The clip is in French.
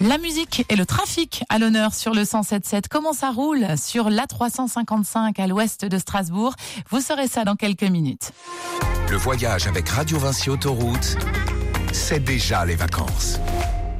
La musique et le trafic à l'honneur sur le 107.7. Comment ça roule sur l'A355 à l'ouest de Strasbourg? Vous saurez ça dans quelques minutes. Le voyage avec Radio Vinci Autoroute, c'est déjà les vacances.